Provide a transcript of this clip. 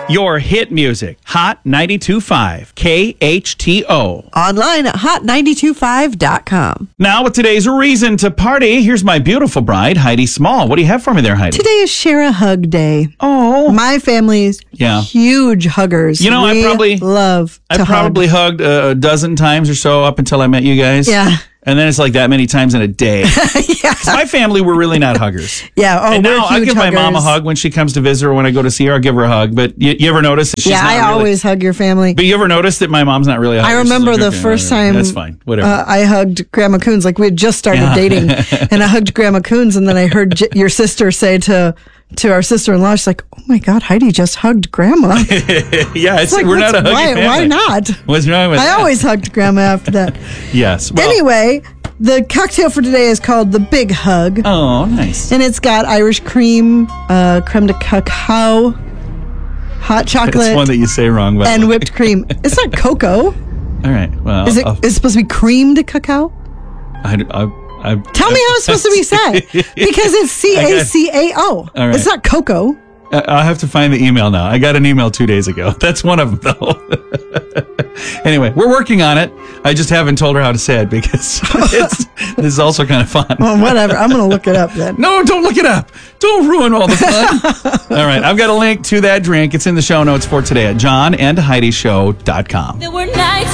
Your hit music, Hot 92.5, KHTO. Online at hot925.com. Now with today's reason to party, here's my beautiful bride, Heidi Small. What do you have for me there, Heidi? Today is Share a Hug Day. Oh. My family's huge huggers. You know, I probably hugged a dozen times or so up until I met you guys. Yeah. And then it's like that many times in a day. Yeah. My family, we're really not huggers. Yeah. Oh, and we're now huge I give my mom a huggers. hug when she comes to visit, or when I go to see her, I'll give her a hug. But you ever notice that she's not I really... always hug your family. But you ever notice that my mom's not really a hugger? I remember She's like, the okay, first time that's fine. Whatever. I hugged Grandma Coons. Like, we had just started dating, and I hugged Grandma Coons, and then I heard your sister say to our sister-in-law, she's like, "Oh my God, Heidi just hugged Grandma." Yeah, it's like, we're not a huggy family. Why not? What's wrong with that? I always hugged Grandma after that. Yes. Well, Anyway, the cocktail for today is called the Big Hug. Oh, nice. And it's got Irish cream, creme de cacao, hot chocolate, It's one that you say wrong, but and whipped cream. It's not cocoa. All right. Well, Is it? Is it supposed to be creamed cacao? I Tell me how it's supposed to be said. Because it's CACAO. All right. It's not cocoa. I'll have to find the email now. I got an email 2 days ago. That's one of them, though. Anyway, we're working on it. I just haven't told her how to say it because this is also kind of fun. Well, whatever. I'm going to look it up then. No, don't look it up. Don't ruin all the fun. All right. I've got a link to that drink. It's in the show notes for today at johnandheidishow.com. There were nights